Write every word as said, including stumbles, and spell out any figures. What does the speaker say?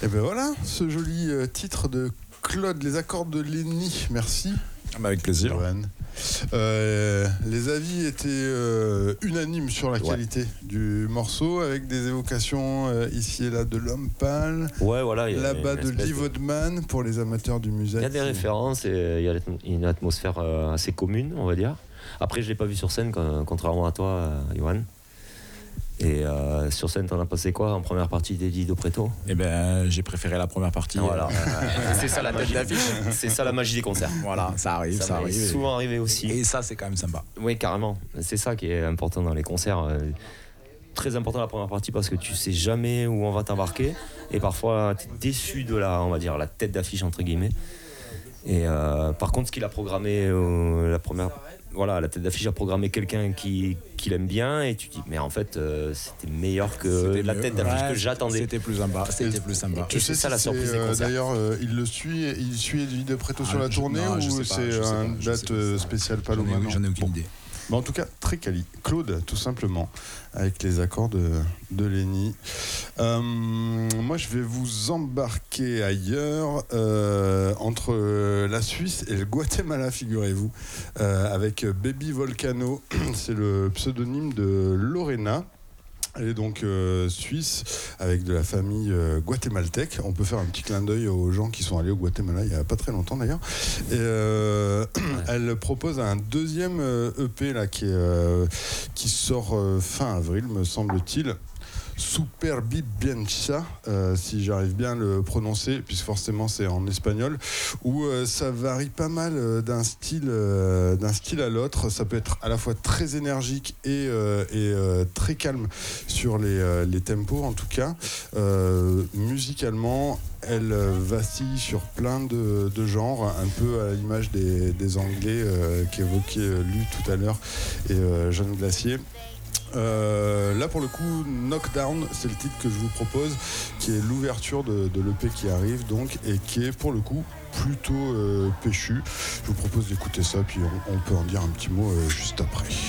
Et ben voilà, ce joli euh, titre de Claude, les accords de Lenny, merci. Avec plaisir. Johan. Euh, les avis étaient euh, unanimes sur la qualité ouais. du morceau, avec des évocations euh, ici et là de L'Homme Pâle, ouais, voilà, là-bas de Lee de... Vodman pour les amateurs du musette. Il y a des références et il y a une atmosphère assez commune, on va dire. Après, je ne l'ai pas vu sur scène, contrairement à toi, Johan. Et euh, sur scène, t'en as passé quoi en première partie d'Eddie Preto? Eh ben, j'ai préféré la première partie. Voilà. Euh, c'est ça la magie d'affiche. C'est ça la magie des concerts. Voilà, ça arrive, ça, ça arrive. C'est souvent arrivé aussi. Et ça, c'est quand même sympa. Oui, carrément. C'est ça qui est important dans les concerts. Très important la première partie parce que tu sais jamais où on va t'embarquer et parfois t'es déçu de la, on va dire, la tête d'affiche entre guillemets. Et euh, par contre, ce qu'il a programmé euh, la première. Voilà, la tête d'affiche a programmé quelqu'un qui, qui l'aime bien et tu dis mais en fait euh, c'était meilleur que c'était la mieux. Tête d'affiche ouais, que j'attendais. C'était plus sympa. C'était plus sympa. Tu sais c'est ça la surprise des concerts. D'ailleurs euh, il le suit, il suit Eddie Preto ah, sur la tournée non, ou c'est une date spéciale Paloma? J'en ai aucune idée. Mais en tout cas, très quali. Claude, tout simplement, avec les accords de, de Lenny. Euh, moi, je vais vous embarquer ailleurs, euh, entre la Suisse et le Guatemala, figurez-vous, euh, avec Baby Volcano. C'est le pseudonyme de Lorena. Elle est donc euh, suisse, avec de la famille euh, guatémaltèque. On peut faire un petit clin d'œil aux gens qui sont allés au Guatemala il n'y a pas très longtemps d'ailleurs. Et euh, ouais. Elle propose un deuxième euh, E P là, qui, est, euh, qui sort euh, fin avril, me semble-t-il. Supervivencia, euh, si j'arrive bien à le prononcer, puisque forcément c'est en espagnol, où euh, ça varie pas mal euh, d'un style, euh, d'un style à l'autre. Ça peut être à la fois très énergique et, euh, et euh, très calme sur les, euh, les tempos en tout cas. Euh, musicalement, elle vacille sur plein de, de genres, un peu à l'image des, des Anglais euh, qu'évoquait euh, Lu tout à l'heure et euh, Jeanne Glacier. Euh, là pour le coup Knockdown, c'est le titre que je vous propose, qui est l'ouverture de, de l'E P qui arrive donc, et qui est pour le coup plutôt euh, péchu. Je vous propose d'écouter ça puis on, on peut en dire un petit mot euh, juste après.